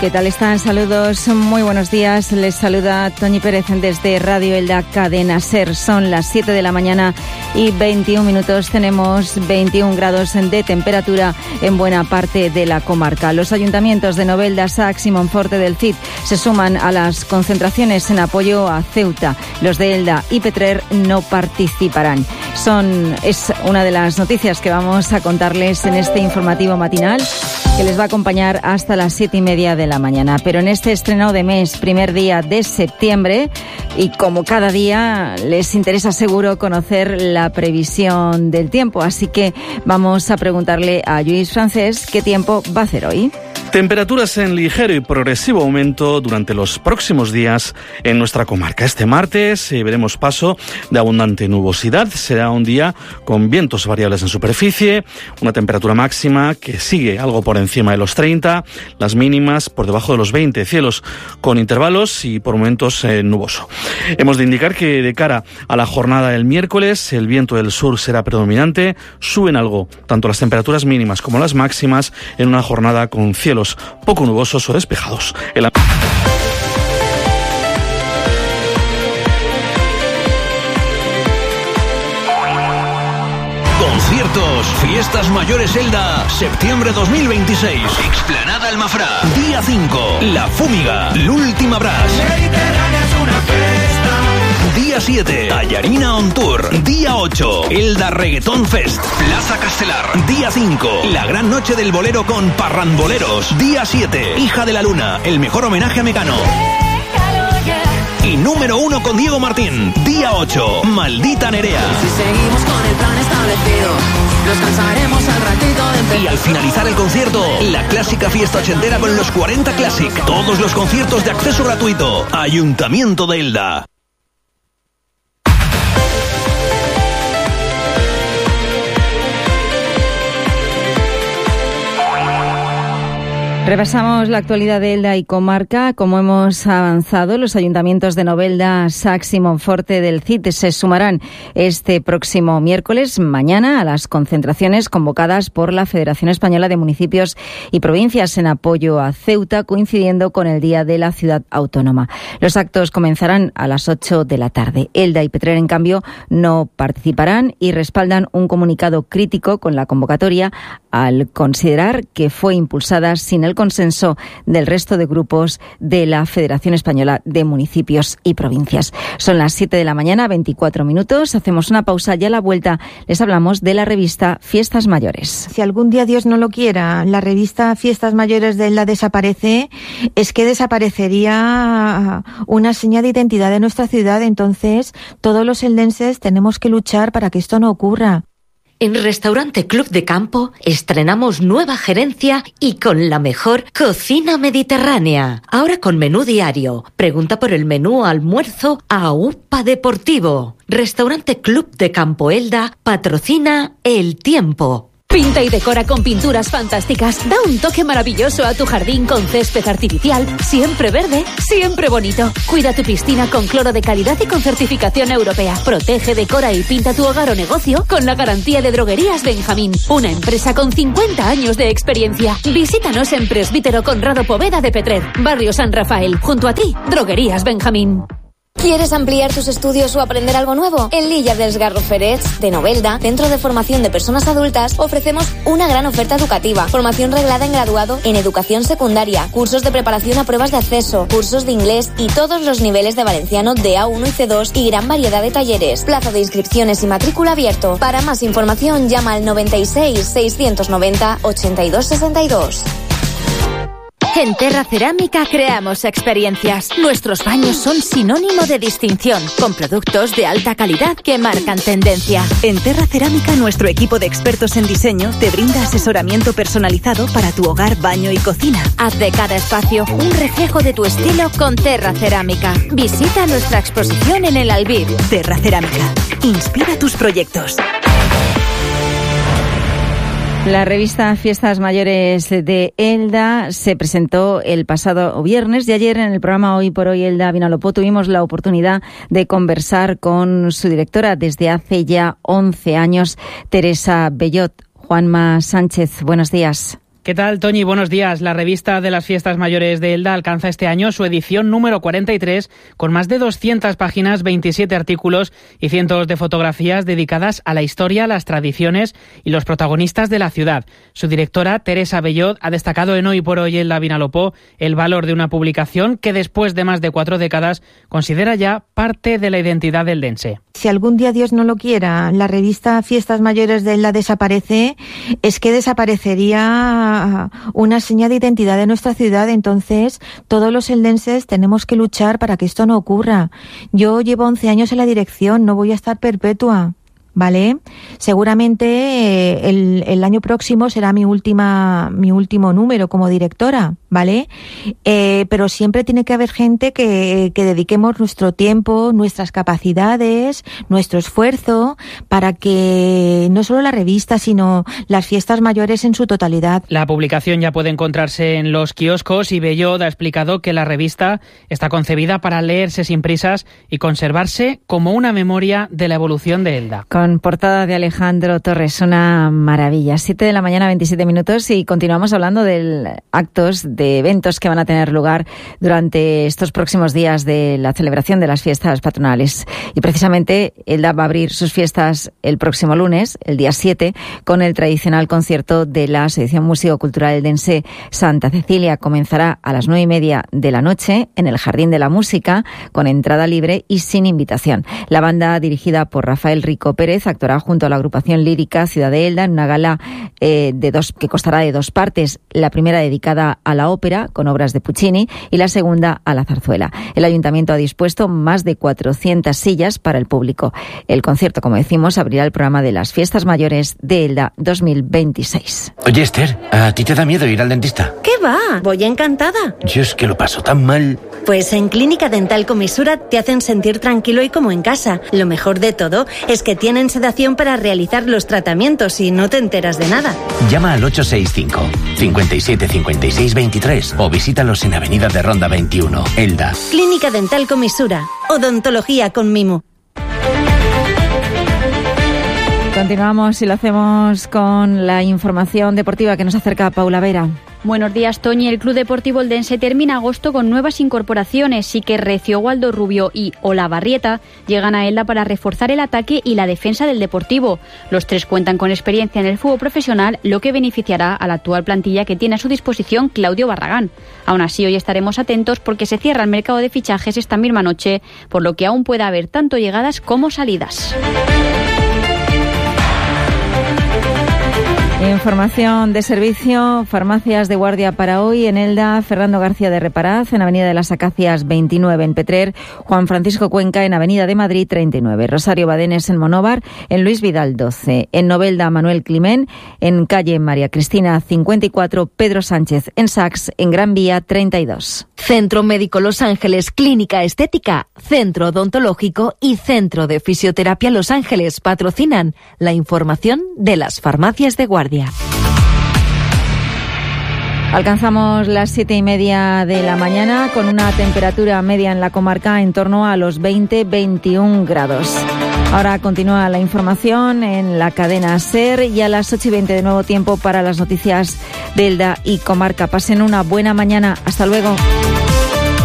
¿Qué tal están? Saludos, muy buenos días. Les saluda Toñi Pérez desde Radio Elda Cadena SER. Son las 7 de la mañana y 21 minutos. Tenemos 21 grados de temperatura en buena parte de la comarca. Los ayuntamientos de Novelda, Sax y Monforte del Cid se suman a las concentraciones en apoyo a Ceuta. Los de Elda y Petrer no participarán. Es una de las noticias que vamos a contarles en este informativo matinal, que les va a acompañar hasta las 7:30 de la mañana. Pero en este estreno de mes, primer día de septiembre, y como cada día, les interesa seguro conocer la previsión del tiempo. Así que vamos a preguntarle a Lluís Francés qué tiempo va a hacer hoy. Temperaturas en ligero y progresivo aumento durante los próximos días en nuestra comarca. Este martes veremos paso de abundante nubosidad. Será un día con vientos variables en superficie, una temperatura máxima que sigue algo por encima de los 30, las mínimas por debajo de los 20, cielos con intervalos y por momentos nuboso. Hemos de indicar que de cara a la jornada del miércoles, el viento del sur será predominante, suben algo tanto las temperaturas mínimas como las máximas en una jornada con cielos poco nubosos o despejados. Conciertos, Fiestas Mayores Elda, septiembre 2026. Explanada Almafrá. Día 5, La Fúmiga, L'Última Brass. Día 7, Tallarina on Tour. Día 8, Elda Reggaeton Fest, Plaza Castelar. Día 5, la gran noche del bolero con Parranboleros. Día 7, Hija de la Luna, el mejor homenaje a Mecano. Y número 1 con Diego Martín. Día 8, Maldita Nerea. Si seguimos con el plan establecido, nos cansaremos al ratito de... Y al finalizar el concierto, la clásica fiesta ochentera con los 40 Classic. Todos los conciertos de acceso gratuito. Ayuntamiento de Elda. Repasamos la actualidad de Elda y comarca. Como hemos avanzado, los ayuntamientos de Novelda, Sax y Monforte del Cid se sumarán este próximo miércoles, mañana, a las concentraciones convocadas por la Federación Española de Municipios y Provincias en apoyo a Ceuta, coincidiendo con el Día de la Ciudad Autónoma. Los actos comenzarán a las 8 de la tarde. Elda y Petrer, en cambio, no participarán y respaldan un comunicado crítico con la convocatoria al considerar que fue impulsada sin el consenso del resto de grupos de la Federación Española de Municipios y Provincias. Son las 7 de la mañana, 24 minutos. Hacemos una pausa y a la vuelta les hablamos de la revista Fiestas Mayores. Si algún día, Dios no lo quiera, la revista Fiestas Mayores de Elda desaparece, es que desaparecería una seña de identidad de nuestra ciudad. Entonces, todos los eldenses tenemos que luchar para que esto no ocurra. En Restaurante Club de Campo estrenamos nueva gerencia y con la mejor cocina mediterránea. Ahora con menú diario. Pregunta por el menú almuerzo a UPA Deportivo. Restaurante Club de Campo Elda patrocina El Tiempo. Pinta y decora con pinturas fantásticas. Da un toque maravilloso a tu jardín con césped artificial, siempre verde, siempre bonito. Cuida tu piscina con cloro de calidad y con certificación europea. Protege, decora y pinta tu hogar o negocio con la garantía de Droguerías Benjamín, una empresa con 50 años de experiencia. Visítanos en Presbítero Conrado Poveda de Petrer, Barrio San Rafael. Junto a ti, Droguerías Benjamín. ¿Quieres ampliar tus estudios o aprender algo nuevo? En l'Illa dels Garroferets de Novelda, Centro de Formación de Personas Adultas, ofrecemos una gran oferta educativa. Formación reglada en graduado en educación secundaria, cursos de preparación a pruebas de acceso, cursos de inglés y todos los niveles de valenciano de A1 y C2 y gran variedad de talleres. Plazo de inscripciones y matrícula abierto. Para más información llama al 96 690 82 62. En Terra Cerámica creamos experiencias. Nuestros baños son sinónimo de distinción, con productos de alta calidad que marcan tendencia. En Terra Cerámica, nuestro equipo de expertos en diseño te brinda asesoramiento personalizado para tu hogar, baño y cocina. Haz de cada espacio un reflejo de tu estilo con Terra Cerámica. Visita nuestra exposición en el Albir. Terra Cerámica. Inspira tus proyectos. La revista Fiestas Mayores de Elda se presentó el pasado viernes y ayer en el programa Hoy por Hoy Elda Vinalopó tuvimos la oportunidad de conversar con su directora desde hace ya 11 años, Teresa Bellot. Juanma Sánchez, buenos días. ¿Qué tal, Toñi? Buenos días. La revista de las Fiestas Mayores de Elda alcanza este año su edición número 43, con más de 200 páginas, 27 artículos y cientos de fotografías dedicadas a la historia, las tradiciones y los protagonistas de la ciudad. Su directora, Teresa Bellot, ha destacado en Hoy por Hoy Elda Vinalopó el valor de una publicación que después de más de 4 décadas considera ya parte de la identidad eldense. Si algún día, Dios no lo quiera, la revista Fiestas Mayores de Elda desaparece, es que desaparecería una seña de identidad de nuestra ciudad. Entonces, todos los eldenses tenemos que luchar para que esto no ocurra. Yo llevo 11 años en la dirección, no voy a estar perpetua, ¿vale? Seguramente el año próximo será mi último número como directora, ¿vale? Pero siempre tiene que haber gente que dediquemos nuestro tiempo, nuestras capacidades, nuestro esfuerzo para que no solo la revista, sino las fiestas mayores en su totalidad. La publicación ya puede encontrarse en los kioscos y Bellot ha explicado que la revista está concebida para leerse sin prisas y conservarse como una memoria de la evolución de Elda. Con portada de Alejandro Torres, una maravilla. 7 de la mañana, 27 minutos, y continuamos hablando de eventos que van a tener lugar durante estos próximos días de la celebración de las fiestas patronales. Y precisamente Elda va a abrir sus fiestas el próximo lunes, el día 7, con el tradicional concierto de la Asociación Músico-Cultural Eldense Santa Cecilia. Comenzará a las 9:30 de la noche en el Jardín de la Música, con entrada libre y sin invitación. La banda, dirigida por Rafael Rico Pérez, actuará junto a la agrupación lírica Ciudad de Elda en una gala que constará de 2 partes. La primera dedicada a la ópera, con obras de Puccini, y la segunda a la zarzuela. El ayuntamiento ha dispuesto más de 400 sillas para el público. El concierto, como decimos, abrirá el programa de las Fiestas Mayores de Elda 2026. Oye, Esther, ¿a ti te da miedo ir al dentista? ¿Qué va? Voy encantada. Yo es que lo paso tan mal. Pues en Clínica Dental Comisura te hacen sentir tranquilo y como en casa. Lo mejor de todo es que tienen sedación para realizar los tratamientos y no te enteras de nada. Llama al 865 57 56 23 o visítalos en Avenida de Ronda 21, Elda. Clínica Dental Comisura. Odontología con mimo. Continuamos y lo hacemos con la información deportiva que nos acerca Paula Vera. Buenos días, Toñi. El Club Deportivo Eldense termina agosto con nuevas incorporaciones. Y que Recio, Waldo Rubio y Olavarrieta llegan a Elda para reforzar el ataque y la defensa del Deportivo. Los 3 cuentan con experiencia en el fútbol profesional, lo que beneficiará a la actual plantilla que tiene a su disposición Claudio Barragán. Aún así, hoy estaremos atentos porque se cierra el mercado de fichajes esta misma noche, por lo que aún puede haber tanto llegadas como salidas. Información de servicio, farmacias de guardia para hoy en Elda, Fernando García de Reparaz, en Avenida de las Acacias 29 en Petrer, Juan Francisco Cuenca en Avenida de Madrid 39, Rosario Badenes en Monóvar, en Luis Vidal 12, en Novelda Manuel Climén, en calle María Cristina 54, Pedro Sánchez en Sax, en Gran Vía 32. Centro Médico Los Ángeles, Clínica Estética, Centro Odontológico y Centro de Fisioterapia Los Ángeles patrocinan la información de las farmacias de guardia. Alcanzamos las 7:30 de la mañana con una temperatura media en la comarca en torno a los 20-21 grados. Ahora continúa la información en la cadena SER y a las 8:20 de nuevo tiempo para las noticias de Elda y comarca. Pasen una buena mañana. Hasta luego.